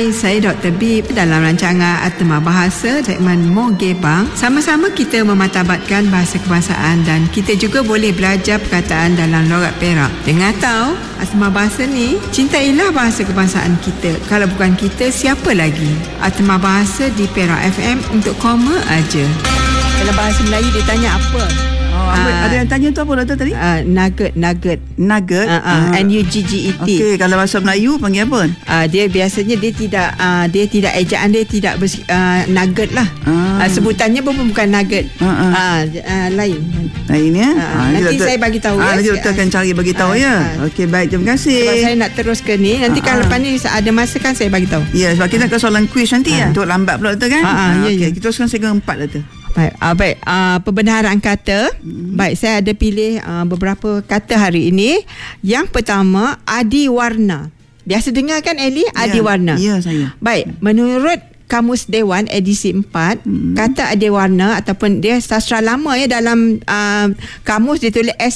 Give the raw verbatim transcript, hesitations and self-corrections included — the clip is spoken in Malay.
Hai, saya Doktor Bib. Dalam rancangan Atma Bahasa segmen Mogebang, sama-sama kita mematabatkan bahasa kebangsaan dan kita juga boleh belajar perkataan dalam logat Perak. Dengar tahu, Atma Bahasa ni, cintailah bahasa kebangsaan kita. Kalau bukan kita, siapa lagi? Atma Bahasa di Perak F M untuk koma aja. Dalam bahasa Melayu dia tanya apa? Oh, apa, Uh, ada yang tanya tu apa Doktor tadi? Uh, nugget, nugget. Nugget. Uh, uh, N U G G E T. Okey, kalau bahasa Melayu panggil apa? Uh, dia biasanya dia tidak uh, dia tidak ejaan dia tidak bers, uh, nugget lah. Ah. Uh, sebutannya pun bukan nugget. Ah, ah. Uh, uh, lain. Nah ini ya. Uh, Ah, nanti doktor, saya bagi tahu ah, ya. Nanti Doktor akan cari bagi tahu Ah, ya. ah. Okey, baik, terima kasih. Sebab saya nak terus ke ni. Nanti Ah, kalau ah. lepas ni ada masa kan saya bagi tahu. Ya, sebab kita akan soalan kuis nanti Ah. ya. Untuk lambat pula Doktor kan? Ah, ah, ya, okey, ya. kita teruskan segmen empat Doktor. Baik, uh, baik. Uh, perbenaran kata. Hmm. Baik, saya ada pilih uh, beberapa kata hari ini. Yang pertama, adiwarna. Biasa dengar kan Eli? Adiwarna. Ya, ya saya. Baik, menurut Kamus Dewan edisi empat, hmm. kata adiwarna ataupun dia sastra lama ya dalam uh, kamus dia tulis S